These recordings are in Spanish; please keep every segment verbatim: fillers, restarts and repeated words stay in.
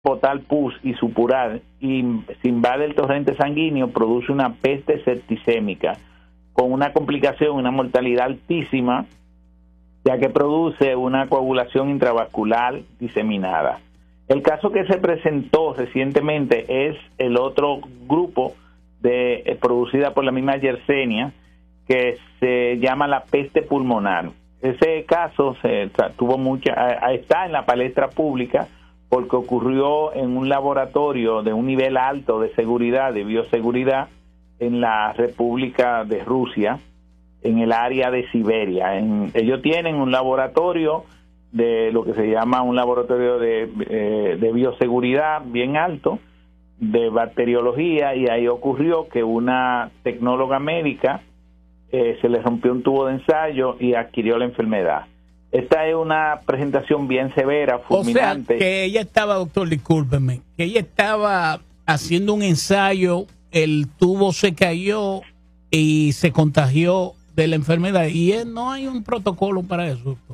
potal pus y supurar y se invade el torrente sanguíneo, produce una peste septicémica con una complicación, una mortalidad altísima, ya que produce una coagulación intravascular diseminada. El caso que se presentó recientemente es el otro grupo de eh, producida por la misma Yersinia, que se llama la peste pulmonar. Ese caso se tuvo mucha, está en la palestra pública porque ocurrió en un laboratorio de un nivel alto de seguridad, de bioseguridad, en la República de Rusia, en el área de Siberia. En, ellos tienen un laboratorio de lo que se llama un laboratorio de, eh, de bioseguridad bien alto, de bacteriología, y ahí ocurrió que una tecnóloga médica eh, se le rompió un tubo de ensayo y adquirió la enfermedad. Esta es una presentación bien severa, fulminante. O sea, que ella estaba, doctor, discúlpeme, que ella estaba haciendo un ensayo, el tubo se cayó y se contagió de la enfermedad, y él, no hay un protocolo para eso, doctor.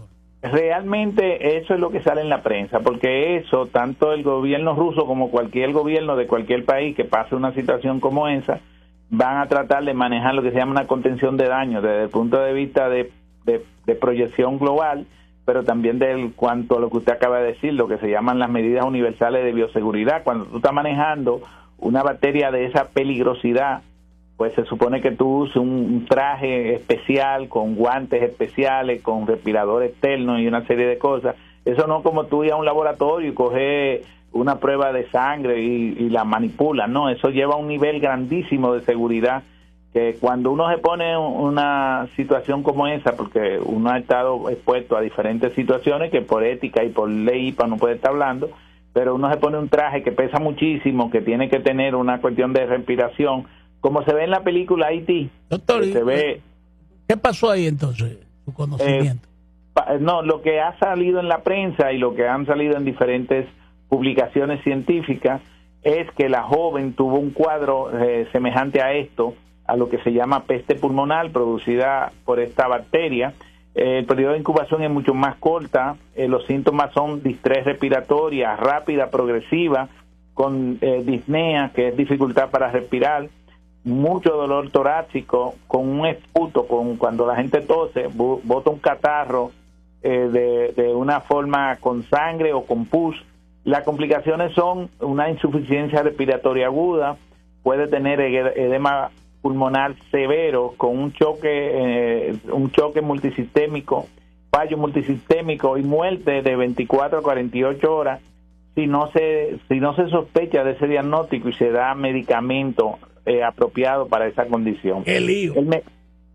Realmente eso es lo que sale en la prensa, porque eso, tanto el gobierno ruso como cualquier gobierno de cualquier país que pase una situación como esa, van a tratar de manejar lo que se llama una contención de daño desde el punto de vista de, de, de proyección global, pero también del cuanto a lo que usted acaba de decir, lo que se llaman las medidas universales de bioseguridad. Cuando tú estás manejando una bacteria de esa peligrosidad, pues se supone que tú uses un, un traje especial, con guantes especiales, con respirador externo y una serie de cosas. Eso no como tú ir a un laboratorio y coger una prueba de sangre y, y la manipulas, no, eso lleva a un nivel grandísimo de seguridad, que cuando uno se pone en una situación como esa, porque uno ha estado expuesto a diferentes situaciones que por ética y por ley I P A no puede estar hablando, pero uno se pone un traje que pesa muchísimo, que tiene que tener una cuestión de respiración, como se ve en la película I T. Doctor, se ve, ¿qué pasó ahí entonces? Su conocimiento. Eh, no, lo que ha salido en la prensa y lo que han salido en diferentes publicaciones científicas es que la joven tuvo un cuadro eh, semejante a esto, a lo que se llama peste pulmonar producida por esta bacteria. Eh, el periodo de incubación es mucho más corta, eh, los síntomas son distrés respiratoria rápida, progresiva, con eh, disnea, que es dificultad para respirar, mucho dolor torácico, con un esputo, con cuando la gente tose, bota un catarro eh, de, de una forma con sangre o con pus. Las complicaciones son una insuficiencia respiratoria aguda, puede tener edema pulmonar severo con un choque, eh, un choque multisistémico, fallo multisistémico y muerte de veinticuatro a cuarenta y ocho horas si no se si no se sospecha de ese diagnóstico y se da medicamento eh, apropiado para esa condición. ¡Qué lío! El, me,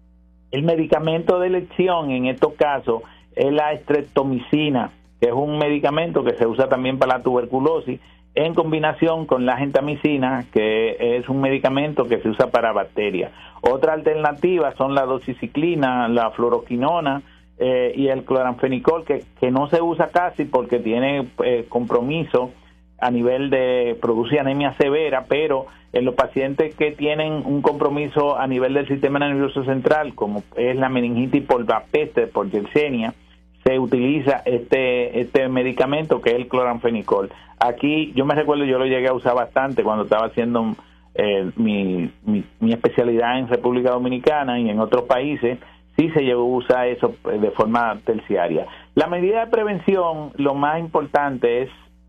el medicamento de elección en estos casos es la streptomicina, que es un medicamento que se usa también para la tuberculosis, en combinación con la gentamicina, que es un medicamento que se usa para bacterias. Otra alternativa son la doxiciclina, la fluoroquinona eh, y el cloranfenicol, que, que no se usa casi porque tiene eh, compromiso a nivel de producir anemia severa, pero en los pacientes que tienen un compromiso a nivel del sistema nervioso central, como es la meningitis por la peste, por Yersinia, se utiliza este este medicamento que es el cloranfenicol. Aquí yo me recuerdo, yo lo llegué a usar bastante cuando estaba haciendo eh, mi, mi, mi especialidad en República Dominicana y en otros países, sí se llegó a usar eso de forma terciaria. La medida de prevención, lo más importante es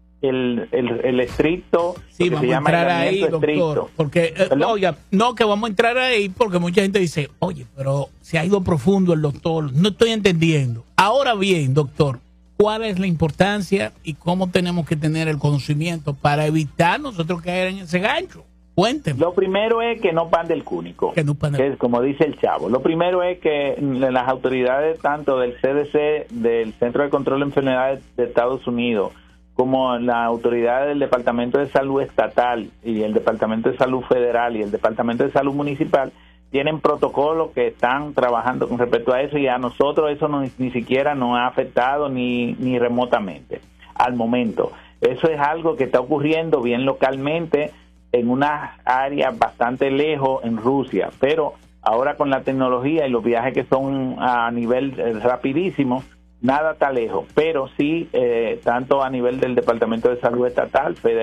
el, el, el estricto, sí, lo que vamos se llama a entrar ahí, doctor, estricto. porque, eh, oiga, no, que vamos a entrar ahí porque mucha gente dice, oye, pero se ha ido profundo el doctor, no estoy entendiendo. Ahora bien, doctor, ¿cuál es la importancia y cómo tenemos que tener el conocimiento para evitar nosotros caer en ese gancho? Cuénteme. Lo primero es que no pan del cúnico, que, no pan del... que es como dice el chavo. Lo primero es que las autoridades tanto del C D C, del Centro de Control de Enfermedades de Estados Unidos, como la autoridad del Departamento de Salud Estatal y el Departamento de Salud Federal y el Departamento de Salud Municipal tienen protocolos que están trabajando con respecto a eso, y a nosotros eso no, ni siquiera nos ha afectado ni, ni remotamente al momento. Eso es algo que está ocurriendo bien localmente en unas áreas bastante lejos en Rusia, pero ahora con la tecnología y los viajes que son a nivel eh, rapidísimo, nada está lejos, pero sí, eh, tanto a nivel del Departamento de Salud Estatal, federal,